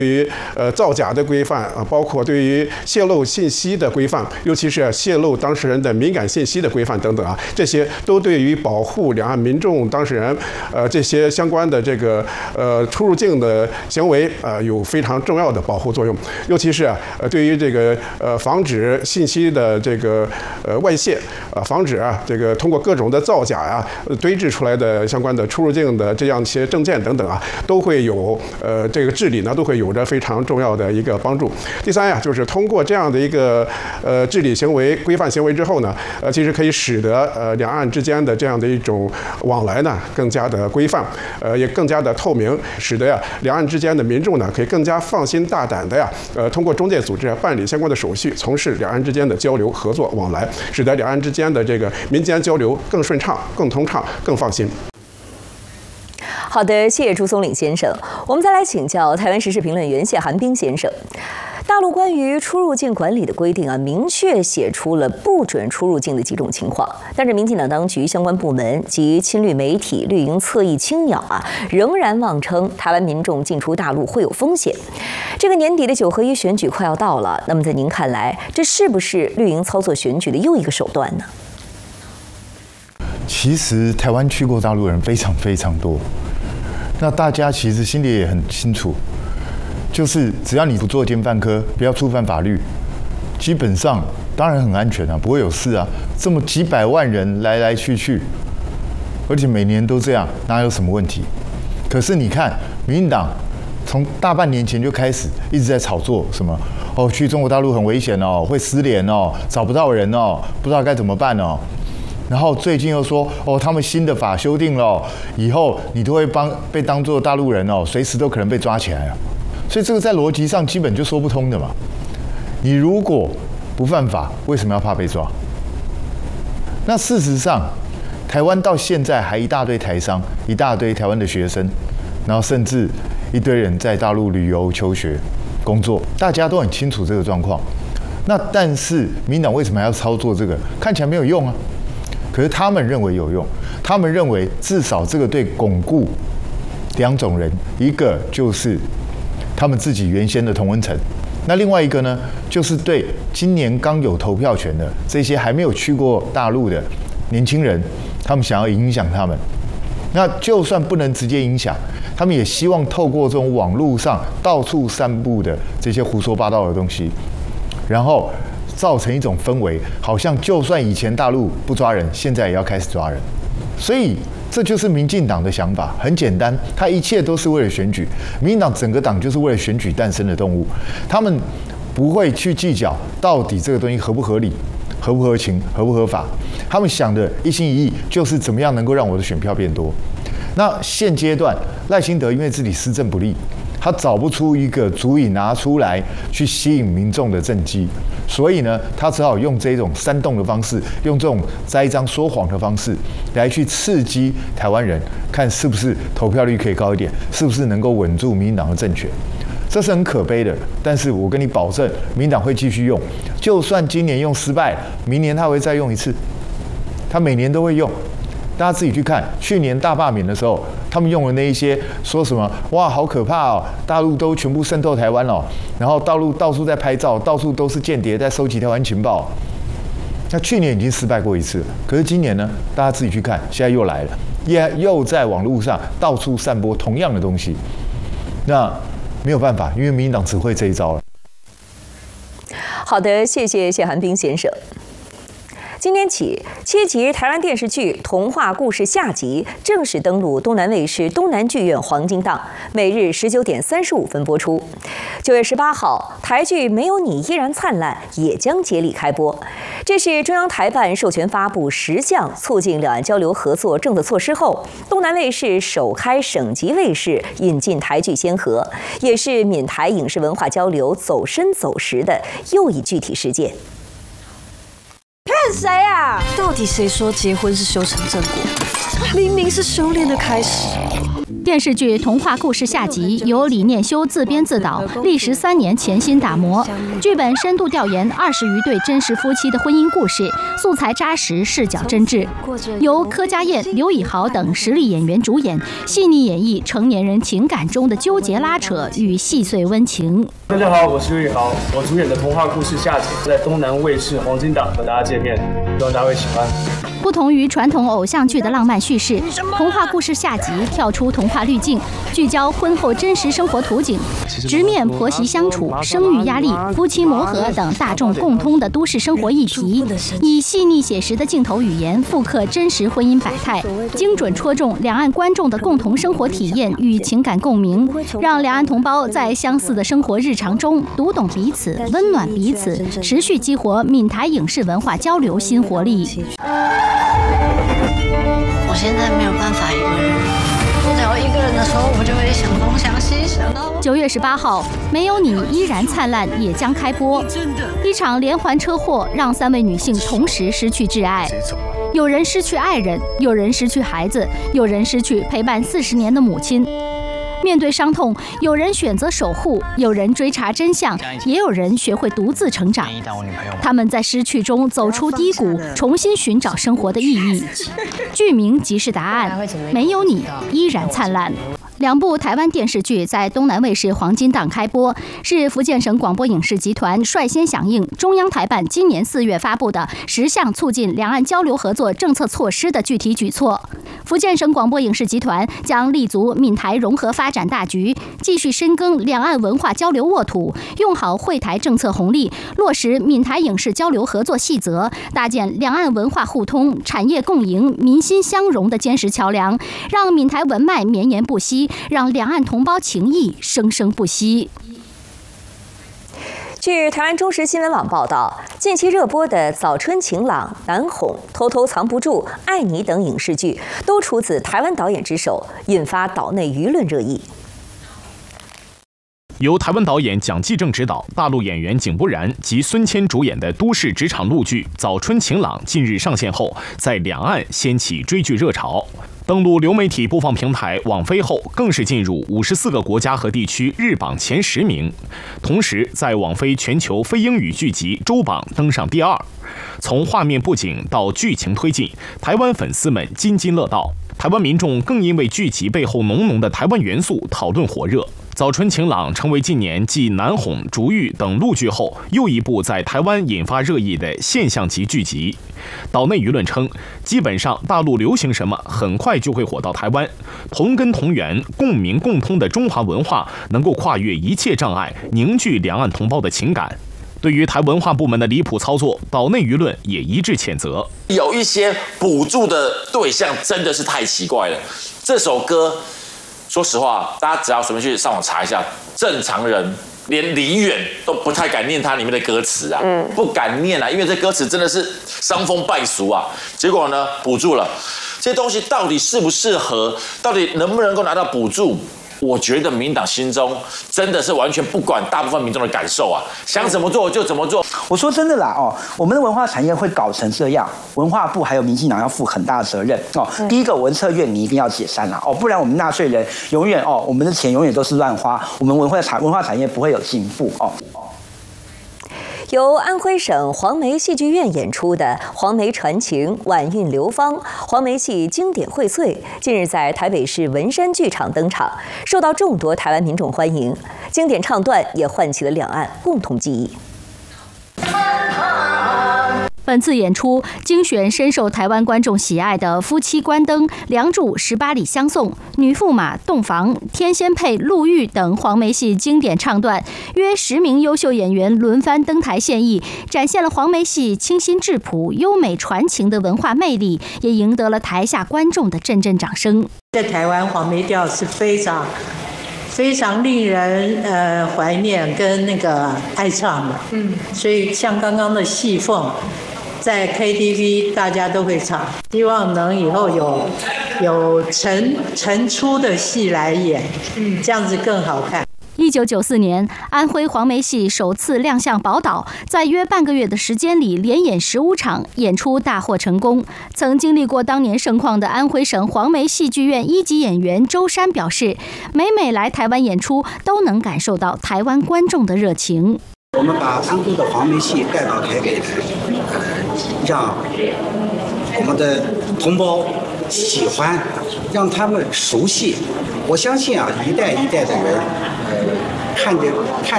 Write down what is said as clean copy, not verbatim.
对于造假的规范啊，包括对于泄露信息的规范，尤其是泄露当事人的敏感信息的规范等等啊，这些都对于保护两岸民众当事人这些相关的这个出入境的行为有非常重要的保护作用，尤其是对于这个防止信息的这个外泄防止这个通过各种的造假呀堆制出来的相关的出入境的这样一些证件等等啊，都会有这个治理呢都会有着非常重要的一个帮助。第三呀，就是通过这样的一个治理行为规范行为之后呢，其实可以使得两岸之间的这样的一种往来呢更加的规范，也更加的透明，使得两岸之间的民众呢可以更加放心大胆的通过中介组织办理相关的手续，从事两岸之间的交流合作往来，使得两岸之间的这个民间交流更顺畅、更通畅、更放心。 好的，谢谢朱松岭先生。我们再来请教台湾时事评论员谢寒冰先生。大陆关于出入境管理的规定明确写出了不准出入境的几种情况，但是民进党当局相关部门及亲绿媒体绿营侧翼青鸟仍然妄称台湾民众进出大陆会有风险。这个年底的9合1选举快要到了，那么在您看来，这是不是绿营操作选举的又一个手段呢？ 其实台湾去过大陆的人非常非常多，那大家其实心里也很清楚，就是只要你不作奸犯科，不要触犯法律，基本上当然很安全不会有事这么几百万人来来去去，而且每年都这样，哪有什么问题？可是你看，民进党从大半年前就开始一直在炒作什么去中国大陆很危险会失联找不到人不知道该怎么办然后最近又说他们新的法修订了，以后你都会被当作大陆人随时都可能被抓起来所以这个在逻辑上基本就说不通的嘛。你如果不犯法，为什么要怕被抓？那事实上，台湾到现在还一大堆台商，一大堆台湾的学生，然后甚至一堆人在大陆旅游、求学、工作，大家都很清楚这个状况。那但是民进党为什么还要操作这个？看起来没有用可是他们认为有用，他们认为至少这个对巩固两种人，一个就是他们自己原先的同温层，那另外一个呢，就是对今年刚有投票权的这些还没有去过大陆的年轻人，他们想要影响他们。那就算不能直接影响，他们也希望透过这种网络上到处散布的这些胡说八道的东西，然后造成一种氛围，好像就算以前大陆不抓人，现在也要开始抓人。所以这就是民进党的想法，很简单，他一切都是为了选举。民进党整个党就是为了选举诞生的动物，他们不会去计较到底这个东西合不合理、合不合情、合不合法。他们想的一心一意就是怎么样能够让我的选票变多。那现阶段赖清德因为自己施政不力，他找不出一个足以拿出来去吸引民众的政绩，所以呢，他只好用这种煽动的方式，用这种栽赃说谎的方式来去刺激台湾人，看是不是投票率可以高一点，是不是能够稳住民进党的政权。这是很可悲的，但是我跟你保证，民进党会继续用，就算今年用失败，明年他会再用一次，他每年都会用。大家自己去看，去年大罢免的时候，他们用的那一些说什么哇好可怕大陆都全部渗透台湾了，然后大陆到处在拍照，到处都是间谍在收集台湾情报。那去年已经失败过一次了，可是今年呢，大家自己去看，现在又来了，又在网络上到处散播同样的东西。那没有办法，因为民进党只会这一招了。 好的，谢谢谢寒冰先生。今天起，7集台湾电视剧《童话故事》下集正式登陆东南卫视东南剧院黄金档，每日19点35分播出。9月18号，台剧《没有你依然灿烂》也将接力开播。这是中央台办授权发布10项促进两岸交流合作政策措施后，东南卫视首开省级卫视引进台剧先河，也是闽台影视文化交流走深走实的又一具体实践。 骗谁啊？到底谁说结婚是修成正果？明明是修炼的开始。 电视剧《童话故事》下集由李念修自编自导，历时3年潜心打磨。剧本深度调研20余对真实夫妻的婚姻故事，素材扎实，视角真挚。由柯佳燕、刘以豪等实力演员主演，细腻演绎成年人情感中的纠结拉扯与细碎温情。 大家好，我是刘以豪，我主演的《童话故事》下集在东南卫视黄金档和大家见面，希望大家会喜欢。 不同于传统偶像剧的浪漫叙事，《童话故事》下集跳出童话滤镜，聚焦婚后真实生活图景，直面婆媳相处、生育压力、夫妻磨合等大众共通的都市生活议题，以细腻写实的镜头语言复刻真实婚姻百态，精准戳中两岸观众的共同生活体验与情感共鸣，让两岸同胞在相似的生活日常中读懂彼此、温暖彼此，持续激活闽台影视文化交流新活力。 我现在没有办法一个人，我只要一个人的时候，我就会想东想西，想到 9月18号，没有你依然灿烂也将开播。一场连环车祸让3位女性同时失去挚爱，有人失去爱人，有人失去孩子，有人失去陪伴40年的母亲。面对伤痛，有人选择守护，有人追查真相，也有人学会独自成长。他们在失去中走出低谷，重新寻找生活的意义。剧名即是答案，没有你依然灿烂。2部台湾电视剧在东南卫视黄金档开播，是福建省广播影视集团率先响应中央台办今年4月发布的10项促进两岸交流合作政策措施的具体举措。福建省广播影视集团将立足闽台融合发展大局，继续深耕两岸文化交流沃土，用好惠台政策红利，落实闽台影视交流合作细则，搭建两岸文化互通、产业共赢、民心相融的坚实桥梁，让闽台文脉绵延不息，让两岸同胞情谊生生不息。 据台湾中时新闻网报道，近期热播的《早春晴朗》《难哄》《偷偷藏不住》《爱你》等影视剧，都出自台湾导演之手，引发岛内舆论热议。 由台湾导演蒋继正执导，大陆演员井柏然及孙谦主演的都市职场陆剧《早春晴朗》近日上线后，在两岸掀起追剧热潮。登陆流媒体播放平台网飞后，更是进入54个国家和地区日榜前10名，同时在网飞全球非英语剧集周榜登上第2。从画面布景到剧情推进，台湾粉丝们津津乐道，台湾民众更因为剧集背后浓浓的台湾元素讨论火热。早春晴朗成为近年继《难哄》《逐玉》等陆剧后又一部在台湾引发热议的现象级剧集。岛内舆论称，基本上大陆流行什么，很快就会火到台湾。同根同源、共鸣共通的中华文化能够跨越一切障碍，凝聚两岸同胞的情感。对于台文化部门的离谱操作，岛内舆论也一致谴责。 有一些补助的对象真的是太奇怪了。这首歌，说实话，大家只要随便去上网查一下，正常人连离远都不太敢念它里面的歌词啊，不敢念啊，因为这歌词真的是伤风败俗啊。结果呢，补助了，这些东西到底适不适合，到底能不能够拿到补助？我觉得民进党心中真的是完全不管大部分民众的感受啊，想怎么做就怎么做。 我说真的啦我们的文化产业会搞成这样，文化部还有民进党要负很大的责任第一个，文策院你一定要解散啦不然我们纳税人永远我们的钱永远都是乱花，我们文化产业不会有进步由安徽省黄梅戏剧院演出的《黄梅传情》晚韵流芳黄梅戏经典荟萃，近日在台北市文山剧场登场，受到众多台湾民众欢迎。经典唱段也唤起了两岸共同记忆。 本次演出精选深受台湾观众喜爱的夫妻关灯、梁祝、18里相送、女驸马、洞房、天仙配、陆玉等黄梅戏经典唱段，约10名优秀演员轮番登台献艺，展现了黄梅戏清新质朴、优美传情的文化魅力，也赢得了台下观众的阵阵掌声。 在台湾，黄梅调是非常令人怀念跟爱唱的，所以像刚刚的戏凤。在 KTV 大家都会唱，希望能以后有成出的戏来演，这样子更好看。 一 1994年，安徽黄梅戏首次亮相宝岛，在约半个月的时间里，连演15场，演出大获成功。曾经历过当年盛况的安徽省黄梅戏剧院1级演员周山表示，每来台湾演出，都能感受到台湾观众的热情。 我们把安徽的黄梅戏带到台北来，让我们的同胞喜欢，让他们熟悉。我相信啊，一代一代的人，看